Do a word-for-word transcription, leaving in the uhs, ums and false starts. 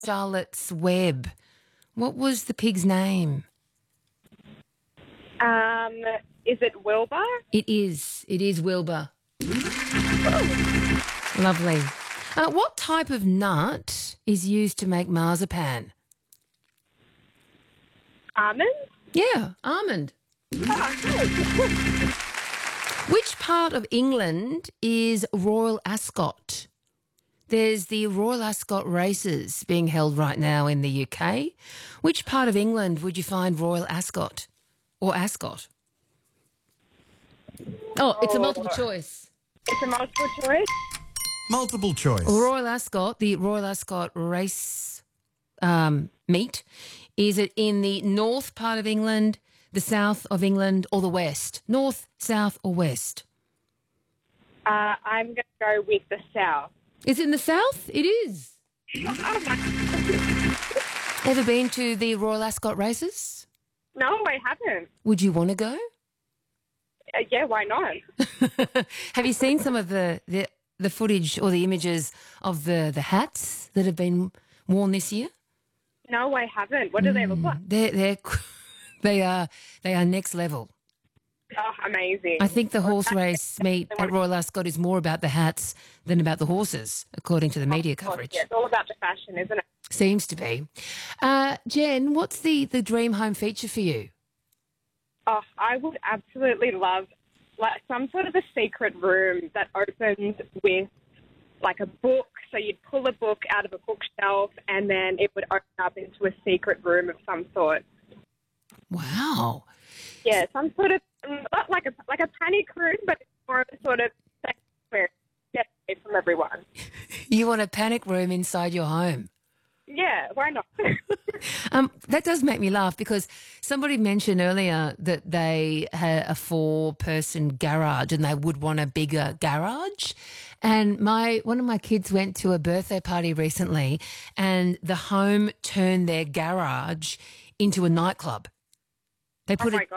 Charlotte's Web. What was the pig's name? Um, is it Wilbur? It is. It is Wilbur. Lovely. Uh, what type of nut is used to make marzipan? Almond? Yeah, almond. Which part of England is Royal Ascot? There's the Royal Ascot races being held right now in the U K. Which part of England would you find Royal Ascot or Ascot? Oh, it's a multiple choice. It's a multiple choice. Multiple choice. Royal Ascot, the Royal Ascot race um, meet, is it in the north part of England, the south of England, or the west? North, south, or west? Uh, I'm going to go with the south. Is it in the south? It is. Ever been to the Royal Ascot races? No, I haven't. Would you want to go? Uh, yeah, why not? Have you seen some of the, the the footage or the images of the, the hats that have been worn this year? No, I haven't. What do they look like? They're, they're, they are they are next level. Oh, amazing. I think the horse race meet at Royal Ascot is more about the hats than about the horses, according to the media coverage. Yeah, it's all about the fashion, isn't it? Seems to be. Uh, Jen, what's the, the dream home feature for you? Oh, I would absolutely love like some sort of a secret room that opens with like a book. So you'd pull a book out of a bookshelf and then it would open up into a secret room of some sort. Wow. Yeah, some sort of not like a like a panic room, but it's more of a sort of where get away from everyone. You want a panic room inside your home? Yeah, why not? Um, that does make me laugh because somebody mentioned earlier that they had a four-person garage and they would want a bigger garage. And my one of my kids went to a birthday party recently and the home turned their garage into a nightclub. They put Oh my a, God.